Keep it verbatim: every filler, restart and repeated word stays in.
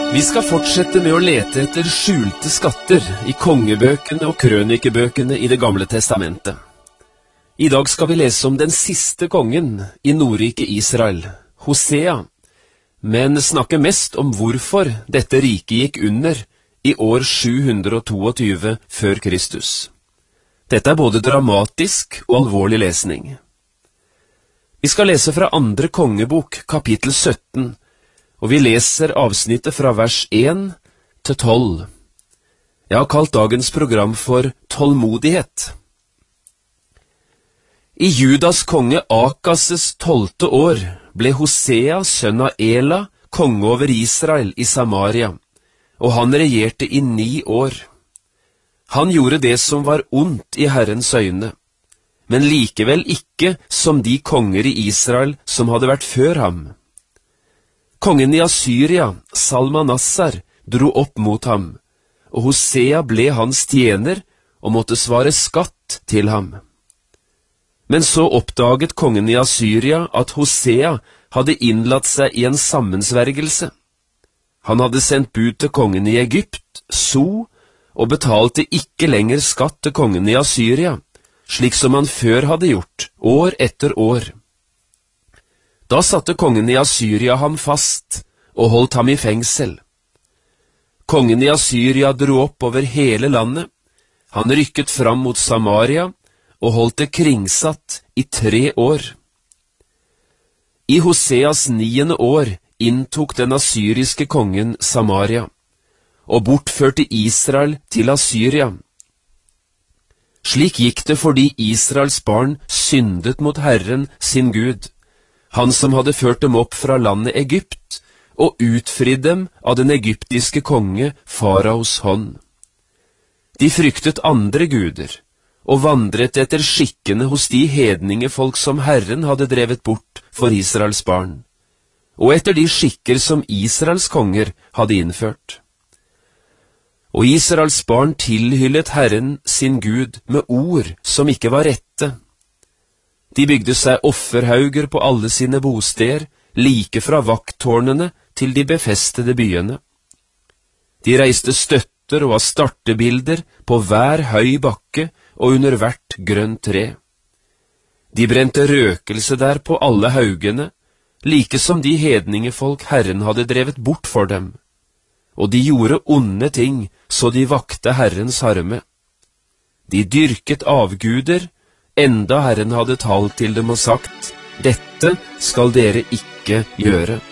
Vi skal fortsette med å lete etter skjulte skatter i kongebøkene og krønikebøkene i Det gamle testamentet. I dag skal vi lese om den siste kongen i Nordriket Israel, Hosea, men snakke mest om hvorfor dette riket gikk under i år sju hundre tjueto før Kristus. Dette er både dramatisk og alvorlig lesning. Vi skal lese fra andre kongebok, kapittel sytten, og vi leser avsnittet fra vers én til tolv. Jeg har kalt dagens program for Tålmodighet. I Judas konge Akases tolvte år ble Hosea, sønn av Ela, konge over Israel i Samaria, og han regjerte i ni år. Han gjorde det som var ondt i Herrens øyne, men likevel ikke som de konger i Israel som hadde vært før ham. Kongen i Assyria, Salmanassar, dro opp mot ham, og Hosea ble hans tjener og måtte svare skatt til ham. Men så oppdaget kongen i Assyria at Hosea hadde innlatt seg i en sammensvergelse. Han hadde sendt bud til kongen i Egypt, So, og betalte ikke lenger skatt til kongen i Assyria, slik som han før hadde gjort, år etter år. Da satte kongen i Assyria ham fast og holdt ham i fengsel. Kongen i Assyria dro opp over hele landet. Han rykket fram mot Samaria og holdt det kringsatt i tre år. I Hoseas niende år inntok den assyriske kongen Samaria og bortførte Israel til Assyria. Slik gikk det fordi Israels barn syndet mot Herren sin Gud, han som hadde ført dem opp fra landet Egypt og utfridd dem av den egyptiske konge Faraos hånd. De fryktet andre guder og vandret etter skikkene hos de hedningefolk som Herren hadde drevet bort for Israels barn, og etter de skikker som Israels konger hadde innført. Og Israels barn tilhyllet Herren sin Gud med ord som ikke var rette. De bygde seg offerhauger på alle sine bosteder, like fra vakttårnene til de befestede byene. De reiste støtter og astartebilder på hver høy bakke og under hvert grønt tre. De brente røkelse der på alle haugene, like som de hedningefolk Herren hadde drevet bort for dem. Og de gjorde onde ting, så de vakte Herrens harme. De dyrket avguder, enda Herren hadde talt til dem og sagt, «Dette skal dere ikke gjøre.»